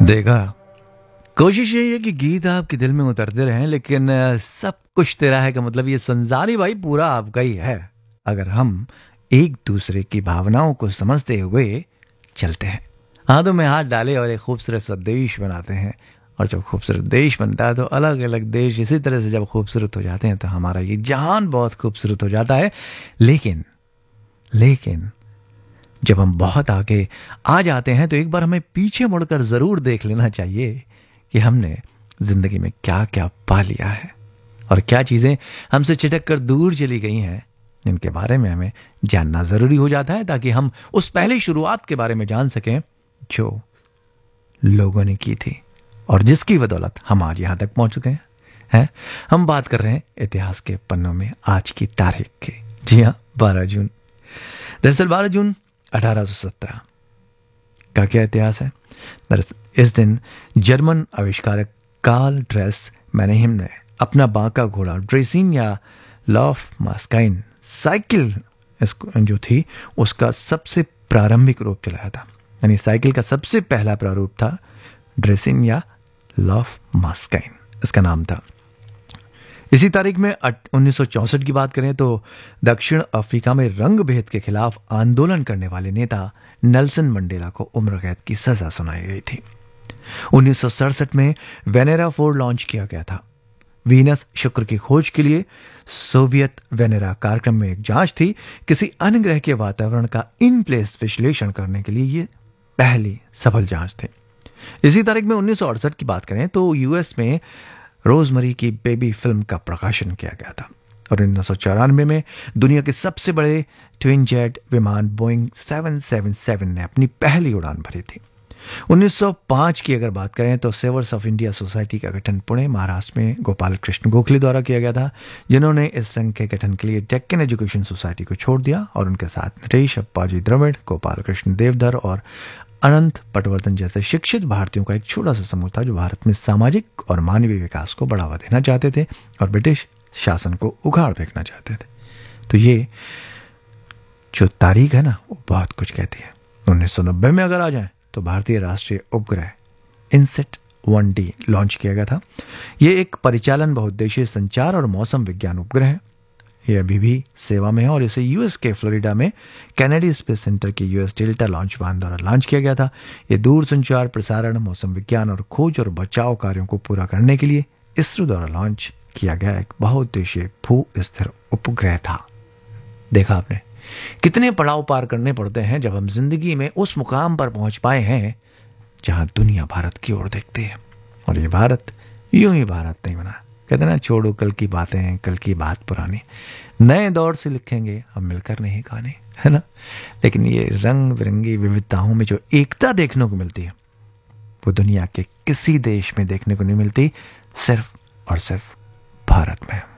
देखा, कोशिश यही है कि गीत आपके दिल में उतरते रहें, लेकिन सब कुछ तेरा है का मतलब ये संसारी भाई पूरा आपका ही है, अगर हम एक दूसरे की भावनाओं को समझते हुए चलते हैं। हाथों में हाथ डाले और एक खूबसूरत सा देश बनाते हैं। और जब खूबसूरत देश बनता है तो अलग अलग देश इसी तरह से जब खूबसूरत हो जाते हैं तो हमारा ये जहान बहुत खूबसूरत हो जाता है। लेकिन लेकिन जब हम बहुत आगे आ जाते हैं तो एक बार हमें पीछे मुड़कर जरूर देख लेना चाहिए कि हमने जिंदगी में क्या क्या पा लिया है और क्या चीजें हमसे छिटक कर दूर चली गई हैं, जिनके बारे में हमें जानना जरूरी हो जाता है ताकि हम उस पहली शुरुआत के बारे में जान सकें जो लोगों ने की थी और जिसकी बदौलत हम आज यहां तक पहुंच चुके हैं। हम बात कर रहे हैं इतिहास के पन्नों में आज की तारीख की। जी हाँ, 12 जून। दरअसल 12 जून 1817 का क्या इतिहास है। दरअसल इस दिन जर्मन आविष्कारक कार्ल ड्रेस मैनहेम ने अपना बांका घोड़ा ड्रेसिन या लॉफ मास्काइन साइकिल जो थी उसका सबसे प्रारंभिक रूप चलाया था। यानी साइकिल का सबसे पहला प्रारूप था ड्रेसिन या लॉफ मास्काइन, इसका नाम था। इसी तारीख में 1964 की बात करें तो दक्षिण अफ्रीका में रंग भेद के खिलाफ आंदोलन करने वाले नेता नेल्सन मंडेला को उम्र कैद की सजा सुनाई गई थी। 1967 में वेनेरा 4 लॉन्च किया गया था। वीनस शुक्र की खोज के लिए सोवियत वेनेरा कार्यक्रम में एक जांच थी। किसी अन्य ग्रह के वातावरण का इन प्लेस विश्लेषण करने के लिए यह पहली सफल जांच थी। इसी तारीख में 1968 की बात करें तो यूएस में रोजमरी की बेबी फिल्म का प्रकाशन किया गया था। और 1994 में दुनिया के सबसे बड़े ट्विन जेट विमान बोइंग 777 ने अपनी पहली उड़ान भरी थी। 1905 की अगर बात करें तो सेवर्स ऑफ इंडिया सोसाइटी का गठन पुणे महाराष्ट्र में गोपाल कृष्ण गोखले द्वारा किया गया था, जिन्होंने इस संघ के गठन के लिए डेक्कन एजुकेशन सोसाइटी को छोड़ दिया और उनके साथ नटेश अप्पाजी द्रविड़, गोपाल कृष्ण देवधर और अनंत पटवर्धन जैसे शिक्षित भारतीयों का एक छोटा सा समूह था जो भारत में सामाजिक और मानवीय विकास को बढ़ावा देना चाहते थे और ब्रिटिश शासन को उखाड़ फेंकना चाहते थे। तो ये जो तारीख है ना वो बहुत कुछ कहती है। 1990 में अगर आ जाए तो भारतीय राष्ट्रीय उपग्रह इनसेट 1D लॉन्च किया गया था। ये एक परिचालन बहुउद्देशीय संचार और मौसम विज्ञान उपग्रह है। यह अभी भी सेवा में है और इसे यूएस के फ्लोरिडा में कैनेडी स्पेस सेंटर के यूएस डेल्टा लॉन्च वाहन द्वारा लॉन्च किया गया था। यह दूर संचार, प्रसारण, मौसम विज्ञान और खोज और बचाव कार्यों को पूरा करने के लिए इसरो द्वारा लॉन्च किया गया एक बहुउद्देशीय भू स्थिर उपग्रह था। देखा आपने कितने पड़ाव पार करने पड़ते हैं जब हम जिंदगी में उस मुकाम पर पहुंच पाए हैं जहां दुनिया भारत की ओर देखती है। और ये भारत यूं ही भारत नहीं बना। कहते ना, छोड़ो कल की बातें, कल की बात पुरानी, नए दौर से लिखेंगे हम मिलकर नहीं कहानी, है ना। लेकिन ये रंग बिरंगी विविधताओं में जो एकता देखने को मिलती है वो दुनिया के किसी देश में देखने को नहीं मिलती, सिर्फ और सिर्फ भारत में।